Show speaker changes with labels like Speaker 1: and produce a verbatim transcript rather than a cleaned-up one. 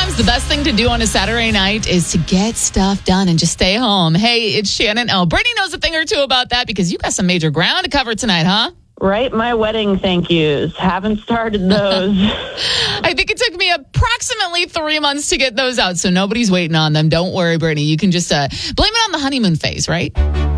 Speaker 1: Sometimes the best thing to do on a Saturday night is to get stuff done and just stay home. Hey, it's Shannon. Oh, Brittany knows a thing or two about that because you got some major ground to cover tonight, huh?
Speaker 2: Right, my wedding thank yous. Haven't started those.
Speaker 1: I think it took me approximately three months to get those out, so nobody's waiting on them. Don't worry, Brittany. You can just uh, blame it on the honeymoon phase, right?